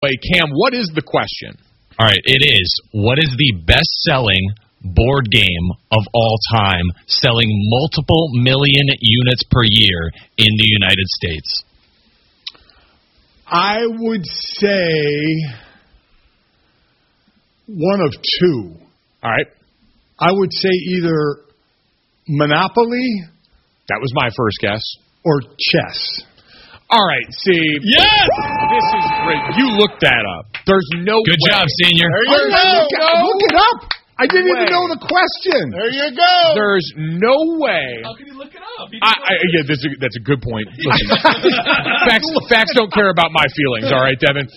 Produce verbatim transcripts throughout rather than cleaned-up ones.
play. Cam, what is the question? All right, it is, what is the best-selling board game of all time, selling multiple million units per year in the United States? I would say one of two. All right. I would say either Monopoly. That was my first guess. Or chess. All right, see. Yes! This is great. You looked that up. There's no Good way. job, senior. There you go. Look, look it up. I didn't way. even know the question. There you go. There's no way. How can you look it up? I, I, yeah, that's a, that's a good point. Listen, facts, facts don't care about my feelings, all right, Devin?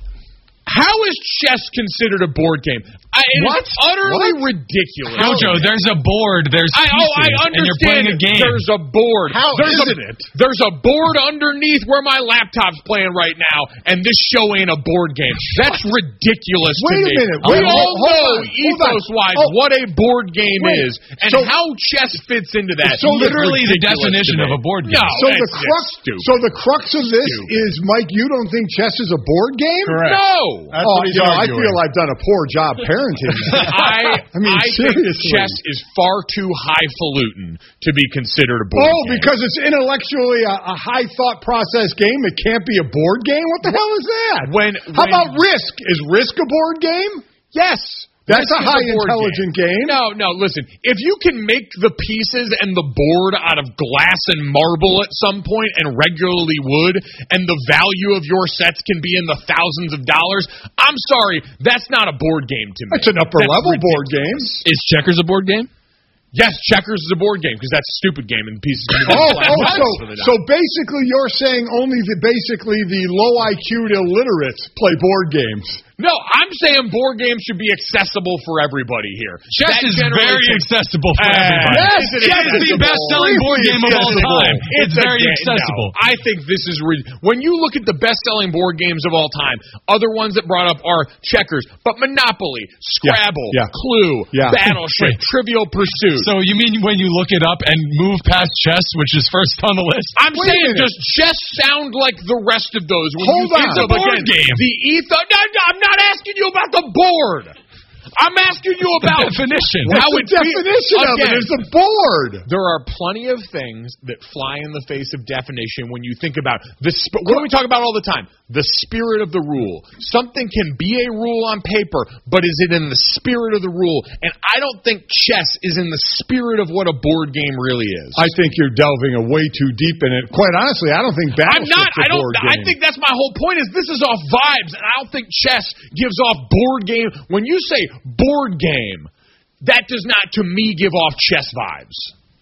How is chess considered a board game? I, it what? is utterly what? ridiculous. Jojo, there's a board, there's I, pieces, oh, I understand. and you're playing a game. There's a board. How there's isn't a, it? There's a board underneath where my laptop's playing right now, and this show ain't a board game. That's ridiculous Wait to a me. minute. We Wait, all hold know, on, hold on. ethos-wise, Oh. what a board game Wait. is, and So- how chess fits into that. So It's literally the ridiculous definition to me. of a board game. No, So it's, the crux, it's stupid. so the crux of this Stupid. is, Mike, you don't think chess is a board game? Correct. No. That's oh, what he's you know, I arguing. feel I've done a poor job parenting. I, I mean, I think seriously. chess is far too highfalutin to be considered a board Oh, game. because it's intellectually a, a high thought process game. It can't be a board game. What the hell is that? When, How when, about Risk? Is Risk a board game? Yes. That's Risk a is high board intelligent game. No, no, listen. If you can make the pieces and the board out of glass and marble at some point and regularly would, and the value of your sets can be in the thousands of dollars, I'm sorry, that's not a board game to me. It's an upper That's level ridiculous. board game. Is checkers a board game? Yes, checkers is a board game because that's a stupid game and pieces can be Oh, glass oh and so, marble. so basically you're saying only the basically the low I Q'd illiterates play board games. No, I'm saying board games should be accessible for everybody here. Chess That is very generation- accessible for Uh, everybody. yes, Is it Chess is the accessible? best-selling board game of all Accessible. time. It's a very ga- accessible. No, I think this is re- when you look at the best-selling board games of all time. Other ones that brought up are checkers, but Monopoly, Scrabble, Yeah. Clue, Yeah. Battleship, Trivial Pursuit. So you mean when you look it up and move past chess, which is first on the list? I'm Wait a saying, minute. does chess sound like the rest of those? When Hold you on. think It's a of, board again, game. The ethos. No, no, I'm not asking you about the board. I'm asking you The about definition. how What's it the fe- definition of again, it? It's a board. There are plenty of things that fly in the face of definition when you think about the. Sp- what do we talk about all the time? The spirit of the rule. Something can be a rule on paper, but is it in the spirit of the rule? And I don't think chess is in the spirit of what a board game really is. I think you're delving a way too deep in it. Quite honestly, I don't think I'm Battleship's not. a I don't. board I game. think that's my whole point. Is this is off vibes, and I don't think chess gives off board game. When you say board game, that does not, to me, give off chess vibes.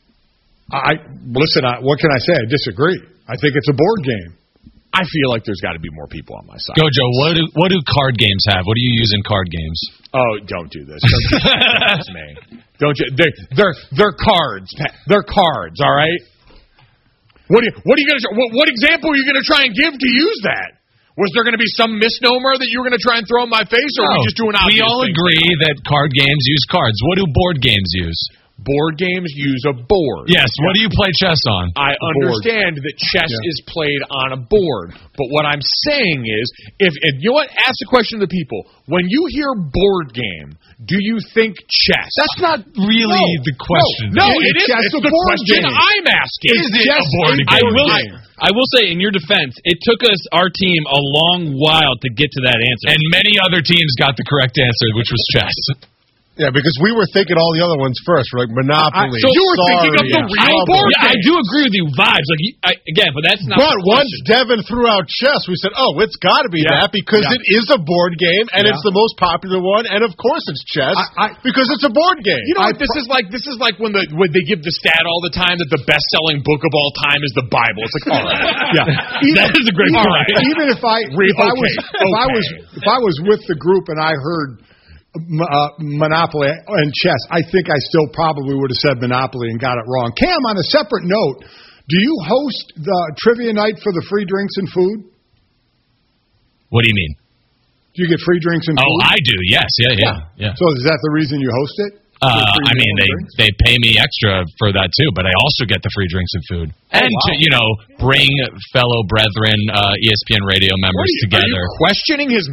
I listen. I, what can I say? I disagree. I think it's a board game. I feel like there's got to be more people on my side. Gojo, what do what do card games have? What do you use in card games? Oh, don't do this. Don't do this. That's me. Don't you? They're they're they're cards. They're cards. All right. What are you? What are you gonna? What, what example are you gonna try and give to use that? Was there going to be some misnomer that you were going to try and throw in my face, or are we just doing obvious We all things? agree that card games use cards. What do board games use? Board games use a board. Yes. What do you play chess on? I understand that chess Yeah. is played on a board, but what I'm saying is, if, if you know what, ask the question to the people. When you hear board game, do you think chess? That's not really No, the question. no, Is it is. chess It's a the board question game? I'm asking. Is it a board I game? will. game. I will say, in your defense, it took us, our team, a long while to get to that answer. And many other teams got the correct answer, which was chess. Yeah, because we were thinking all the other ones first, like Monopoly. So you were thinking of the Sorry, real Trouble. board yeah, I games. do agree with you. Vibes, like you- I, again, but that's not. But the once question. Devin threw out chess, we said, "Oh, it's got to be Yeah. that because Yeah. it is a board game and Yeah. it's the most popular one, and of course it's chess I- I- because it's a board game." You know what this is like? This is like when the when they give the stat all the time that the best-selling book of all time is the Bible. It's like, all right, Yeah, even, That is a great even, point. even if I Re- if I was okay, if I okay. was if I was with the group and I heard uh, Monopoly and chess, I think I still probably would have said Monopoly and got it wrong. Cam, on a separate note, do you host the trivia night for the free drinks and food? What do you mean? Do you get free drinks and Oh, food? I do. Yes. Yeah. Yeah. Yeah. So is that the reason you host it? Uh, For free I mean, meal and they, drinks? they pay me extra for that too, but I also get the free drinks and food, and wow. to, you know, bring fellow brethren, uh, E S P N radio members What are you, together. are you questioning his